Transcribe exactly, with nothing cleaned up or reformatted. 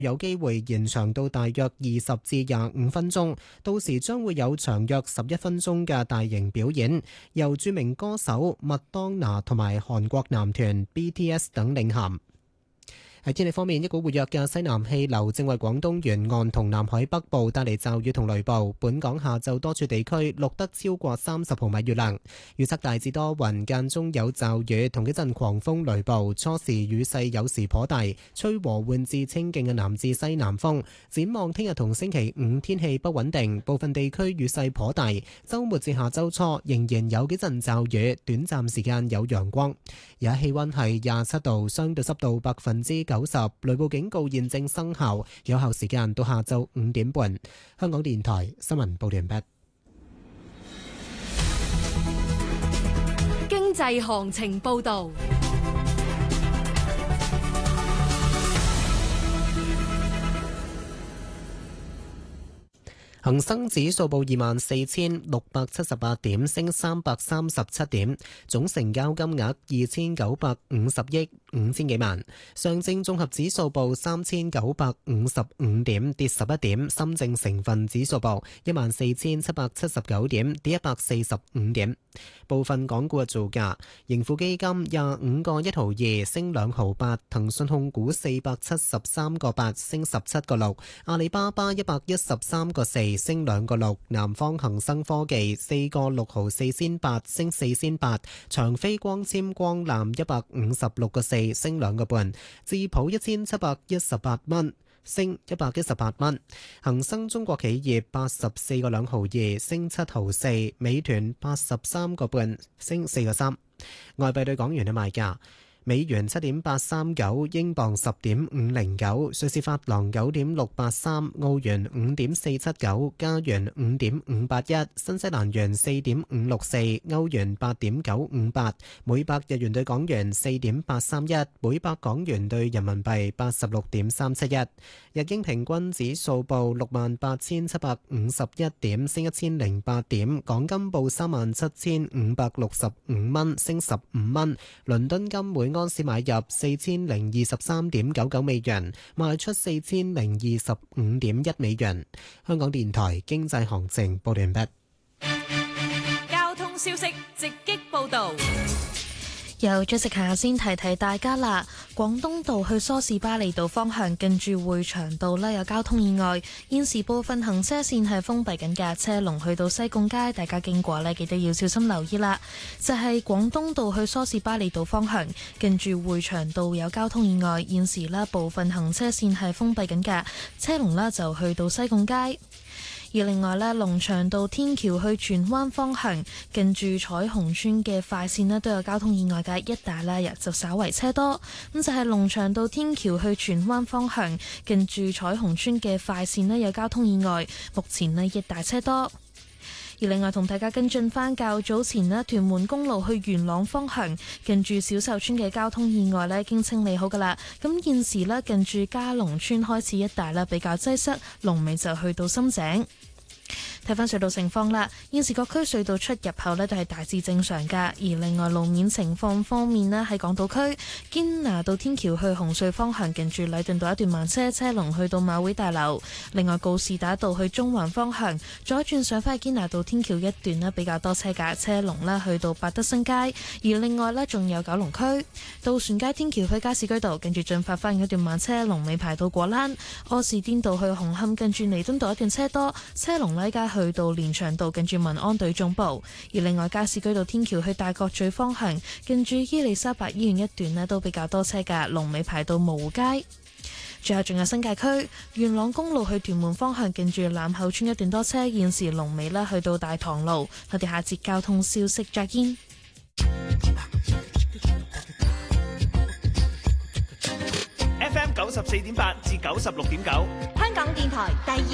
有機會延長到大約二十至廿五分鐘，到時將會有長約十一分鐘嘅大型表演，由著名歌手麥當娜同埋韓國男團 B T S 等領銜。喺天氣方面，一股活躍嘅西南氣流正為廣東沿岸同南海北部帶嚟驟雨同雷暴。本港下晝多處地區錄得超過三十毫米雨量。預測大致多雲，間中有驟雨同幾陣狂風雷暴。初時雨勢有時頗大，吹和緩至清勁嘅南至西南風。展望聽日同星期五天氣不穩定，部分地區雨勢頗大。週末至下週初仍然有幾陣驟雨，短暫時間有陽光。而家氣溫係廿七度，相對濕度百分之九十，雷暴警告現正生效，有效時間到下晝五點半。香港電台新聞報道完畢。 經濟行情報道。 恒生指數報二萬四千六百七十八點，升三百三十七點，總成交金額二千九百五十億五千幾萬。上證綜合指數報三千九百五十五點，跌十一點。深證成分指數報一萬四千七百七十九點，跌一百四十五點。部分港股嘅造價：盈富基金廿五個一毫二，升兩毫八；騰訊控股四百七十三個八，升十七個六；阿里巴巴一百一十三個四，升兩個六；南方恒生科技四個六毫四仙八，升四仙八；長飛光纖光纜一百五十六個四，升兩個半；智普一千七百一十八蚊，升一百一十八蚊。恒生中國企業八十四個兩毫二，升七毫四；美團八十三個半，升四個三。外幣對港元嘅賣價：美元七點八三九，英鎊十點五零九，瑞士法郎九點六八三，澳元五點四七九，加元五點五八一，新西蘭元四點五六四，歐元八點九五八，每百日元對港元四點八三一，每百港元對人民幣八十六點三七一。日經平均指數報六萬八千七百五十一點，升一千零八點。港金報三萬七千五百六十五蚊，升十五蚊。倫敦金每安士買入四千零二十三點九九美元，賣出四千零二十五點一美元。香港電台經濟行情報完畢。 交通消息直擊報道。 由最食下先提提大家啦，廣東道去梳士巴利道方向近住匯祥道呢有交通意外，現時部分行車線係封閉緊嘅，車龍去到西貢街，大家經過呢記得要小心留意啦。就係廣東道去梳士巴利道方向近住匯祥道有交通意外，現時呢部分行車線係封閉緊嘅，車龍呢就去到西貢街。而另外呢，龍翔道天橋去荃灣方向近住彩虹村嘅快線呢都有交通意外嘅，一帶呢日就稍為車多。咁就係龍翔道天橋去荃灣方向近住彩虹村嘅快線呢有交通意外，目前呢一帶車多。而另外同大家跟進返較早前呢，屯門公路去元朗方向近住小秀村嘅交通意外呢已經清理好㗎喇。咁現時呢，近住嘉龍村開始一帶呢比較擠塞，龍尾就去到深井。睇翻隧道情況啦，現時各區隧道出入口呢都係大致正常㗎。而另外路面情況方面呢，喺港島區堅拿道天橋去紅隧方向近住禮頓道一段慢車，車龍去到馬會大樓。另外告士打道去中環方向左轉上返去堅拿道天橋一段呢比較多車㗎，車龍呢去到百德新街。而另外呢，仲有九龍區渡船街天橋去加士居道近住進發花園一段慢車，龍尾排到果欄。柯士甸道去紅磡近住彌敦道一段車多，車龍呢家去到連翔道近住民安隊總部。而另外加士居道天橋去大角咀方向近住伊利沙伯醫院一段呢都比較多車㗎，龍尾排到蕪湖街。最後仲有新界區元朗公路去屯門方向近住欖口村一段多車，現時龍尾呢去到大棠路。我哋下節交通消息再見。 F M 九十四點八至九十六點九， 香港電台第二